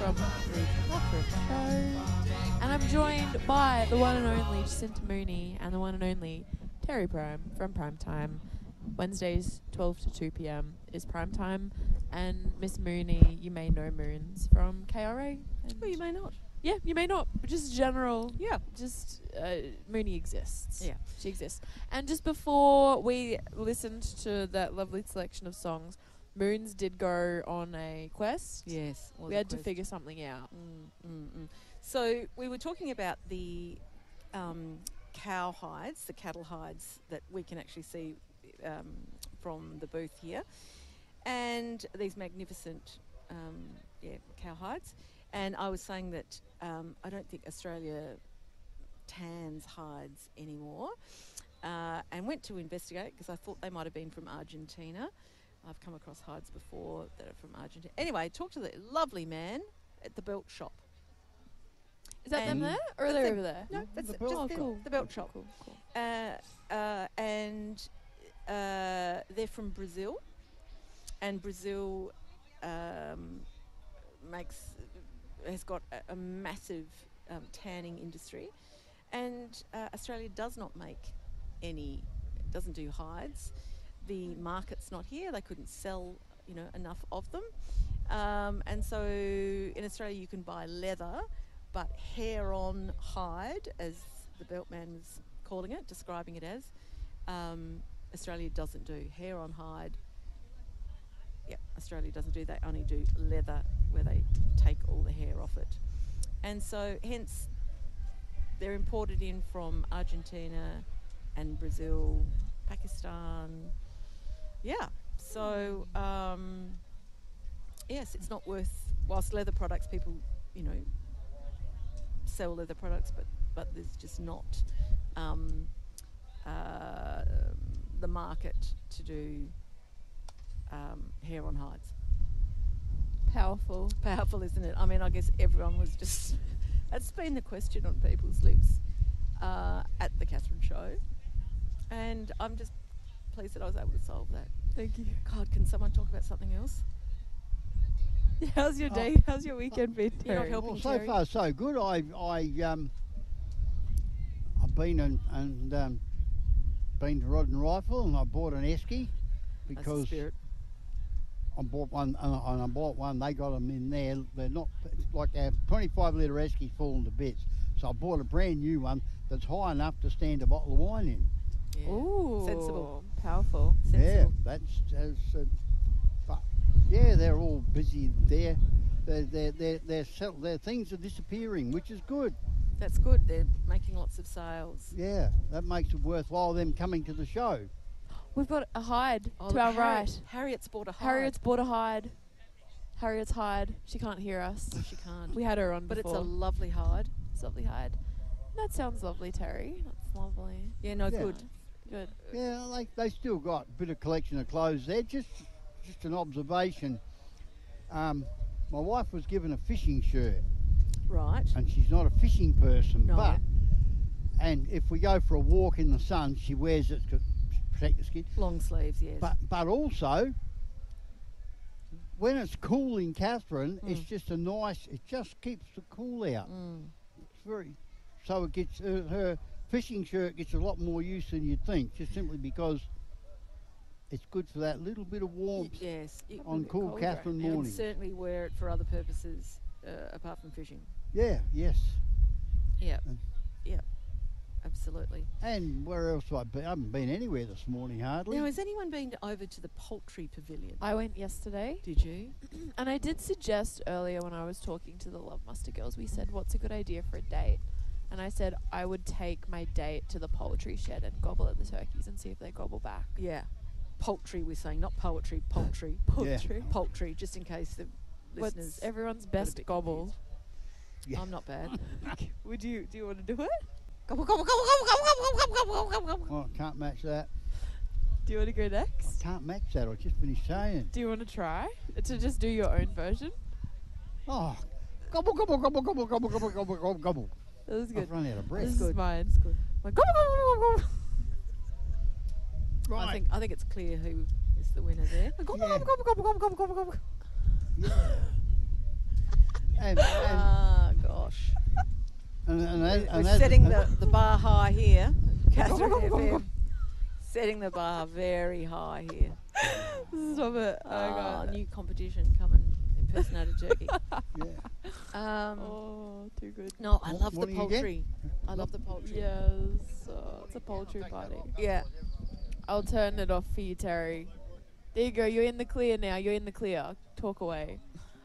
from the Catherine Show. And I'm joined by the one and only Jacinta Mooney and the one and only Terry Prime from Primetime. Wednesdays, 12 to 2 p.m. is Primetime. And Miss Mooney, you may know Moons from KRA. Well, you may not. Yeah, you may not, but just general. Yeah. Just Mooney exists. Yeah. She exists. And just before we listened to that lovely selection of songs, Moons did go on a quest. Yes. We had to figure something out. So we were talking about the cow hides, the cattle hides that we can actually see from the booth here, and these magnificent cow hides. And I was saying that I don't think Australia tans hides anymore, and went to investigate because I thought they might have been from Argentina. I've come across hides before that are from Argentina. Anyway, talked to the lovely man at the belt shop. Is that them there, or are they over there? No, that's The it, belt just shop. the belt shop. Cool. And they're from Brazil, and Brazil has got a massive tanning industry, and Australia does not make any, doesn't do hides. The market's not here. They couldn't sell, enough of them, and so in Australia you can buy leather, but hair-on hide, as the Beltman was calling it, describing it as, Australia doesn't do hair-on hide. Yeah, Australia doesn't do. They only do leather, where they take all the hair off it, and so hence they're imported in from Argentina and Brazil, Pakistan. Yeah, so yes, it's not worth. Whilst leather products, people sell leather products, but there's just not the market to do hair on hides. Powerful, isn't it? I mean, I guess everyone was just that's been the question on people's lips at the Catherine Show, and I'm just pleased that I was able to solve that. Thank you. God, can someone talk about something else? How's your day? How's your weekend been, You're not Terry? helping. Well, so Terry? far so good. I've been and been to Rod and Rifle, and I bought an esky That's the because spirit. I bought one, and I bought one. They got them in there. They're not like our 25-litre eskies falling to bits. So I bought a brand new one that's high enough to stand a bottle of wine in. Yeah. Ooh, Sensible. Powerful. Yeah, Sensible. but yeah, they're all busy there. Their things are disappearing, which is good. That's good. They're making lots of sales. Yeah, that makes it worthwhile them coming to the show. We've got a hide Oh, to look, our right. Harriet's bought a hide. Harriet's bought a hide. Harriet's hide. She can't hear us. She can't. We had her on But before. it's a lovely hide. It's a lovely hide. That sounds lovely, Terry. That's lovely. Yeah, no, Yeah. good. Good. Yeah, they still got a bit of collection of clothes there. Just an observation. My wife was given a fishing shirt, Right. and she's not a fishing person. No. And if we go for a walk in the sun, she wears it to protect the skin. Long sleeves, yes. But also, when it's cool in Catherine, it's Mm. just it just keeps the cool out. Mm. It's very, so it gets, her fishing shirt gets a lot more use than you'd think, just simply because it's good for that little bit of warmth Yes. on bit cool cold Catherine You would mornings. certainly wear it for other purposes apart from fishing. Yeah, yes. Yeah. And- Yeah. Absolutely. And where else have I been? I haven't been anywhere this morning hardly. Now, has anyone been over to the poultry pavilion? I went yesterday, Did you? and I did suggest earlier when I was talking to the Love Muster girls, we said, what's a good idea for a date? And I said I would take my date to the poultry shed and gobble at the turkeys and see if they gobble back. Yeah. Poultry, we're saying, not poetry, poultry. Poultry. Poultry, just in case the listeners. What's everyone's got a best bit gobble? Yeah. I'm not bad. Do you want to do it? Gobble, gobble, gobble, gobble, gobble, gobble, gobble, gobble, gobble. Oh, I can't match that. Do you want to go I next? can't match that. I just finished saying. Do you want to try to just do your own version? Oh, gobble, gobble, gobble, gobble, gobble, gobble, gobble, gobble, gobble. That was good. I've run out of breath. This is good. mine. It's good. Like, gobble, gobble, gobble, gobble. Right. I think it's clear who is the winner there. Gobble, Yeah. gobble, gobble, gobble, gobble, gobble, gobble. Yeah. Gosh. and We're as- setting the bar high here. Catherine FM. Setting the bar very high here. Stop it. New competition coming. Impersonator Turkey. yeah. Oh, too good. No, I love What the do you get? poultry. I love the poultry. Yes. It's a poultry party. Yeah. I'll turn it off for you, Terry. There you go. You're in the clear now. You're in the clear. Talk away.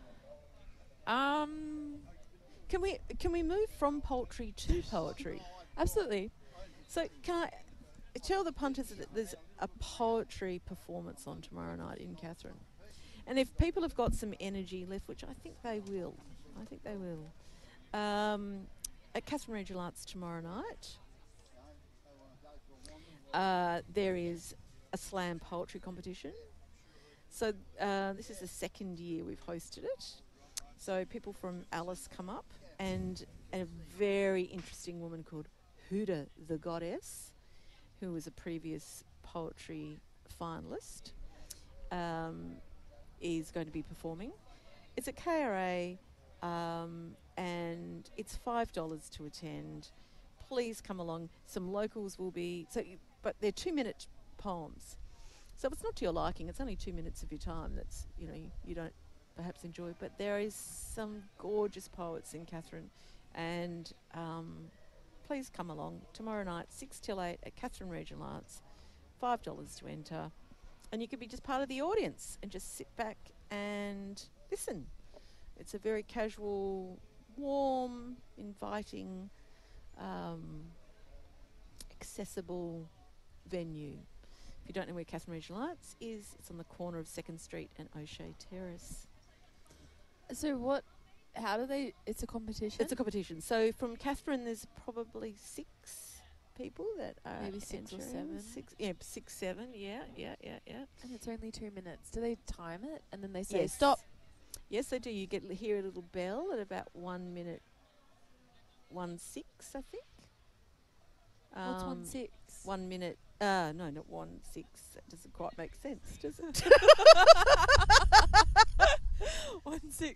Can we move from poultry to poetry? Absolutely. So can I tell the punters that there's a poetry performance on tomorrow night in Catherine, and if people have got some energy left, which I think they will, at Catherine Regional Arts tomorrow night, there is a slam poetry competition. So this is the second year we've hosted it. So people from Alice come up, and a very interesting woman called Huda the Goddess, who was a previous poetry finalist, is going to be performing. It's at KRA, and it's $5 to attend. Please come along. Some locals will be but they're 2-minute poems, so it's not to your liking. It's only 2 minutes of your time. That's you don't perhaps enjoy, but there is some gorgeous poets in Catherine, and please come along tomorrow night, 6 till 8 at Catherine Regional Arts, $5 to enter, and you could be just part of the audience and just sit back and listen. It's a very casual, warm, inviting, accessible venue. If you don't know where Catherine Regional Arts is, it's on the corner of 2nd Street and O'Shea Terrace. So how do they, it's a competition? It's a competition. So from Catherine, there's probably 6 people that are Maybe 6 or entering. 7. 6, 7, yeah. And it's only 2 minutes. Do they time it? And then they say, Yes. stop. Yes, they do. You hear a little bell at about 1 minute 1:06, I think. What's 1:06? 1 minute. No, not 1:06. That doesn't quite make sense, does it? 1:06.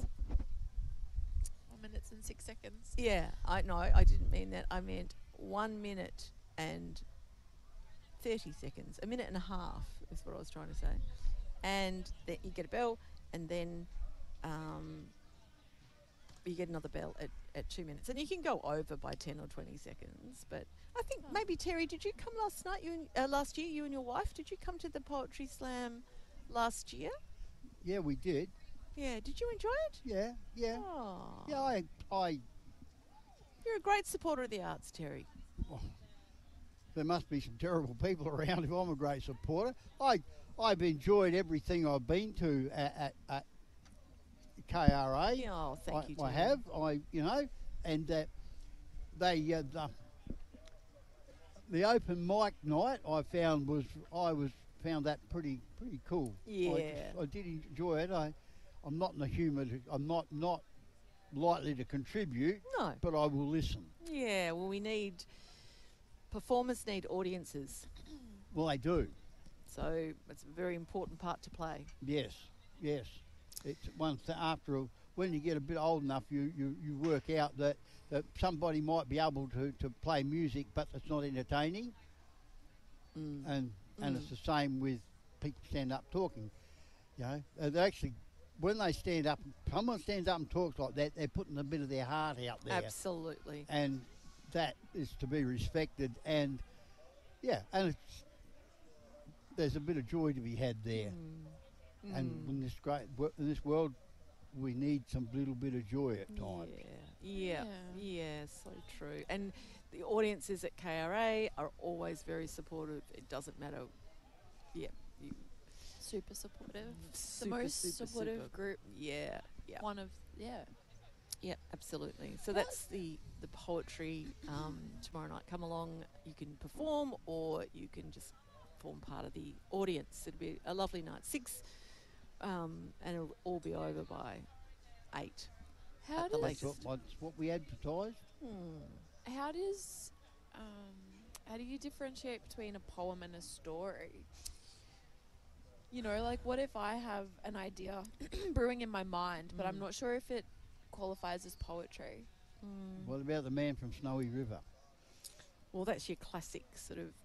1 minute and 6 seconds. Yeah, I didn't mean that. I meant 1 minute and 30 seconds. A minute and a half is what I was trying to say. And then you get a bell, and then you get another bell at 2 minutes. And you can go over by 10 or 20 seconds. But I think maybe, Terry, did you come last year, you and your wife? Did you come to the Poetry Slam last year? Yeah, we did. Yeah, did you enjoy it? Yeah. Oh. Yeah, I You're a great supporter of the arts, Terry. there must be some terrible people around if I'm a great supporter. I've enjoyed everything I've been to at KRA. Yeah, oh, thank you, I Terry. have. And they the open mic night I found found that pretty cool. Yeah. I did enjoy it. I'm not in the humour. I'm not likely to contribute. No. But I will listen. Yeah, well, performers need audiences. Well, they do. So it's a very important part to play. Yes. It's when you get a bit old enough, you work out that somebody might be able to play music, but it's not entertaining. And it's the same with people stand up talking. They actually, when they stand up, someone stands up and talks like that, they're putting a bit of their heart out there. Absolutely. And that is to be respected. And there's a bit of joy to be had there. And in this world, we need some little bit of joy at times. Yeah, so true. And the audiences at KRA are always very supportive. It doesn't matter. Yeah. Super supportive. Super, the most super, supportive super. group. Yeah. One of, Yeah, absolutely. So that's the poetry tomorrow night. Come along. You can perform, or you can just form part of the audience. It'll be a lovely night. 6, and it'll all be over by 8. How At the does latest. That's what we advertised. how does how do you differentiate between a poem and a story? Like what if I have an idea brewing in my mind, but I'm not sure if it qualifies as poetry. What about the man from Snowy River? Well, that's your classic sort of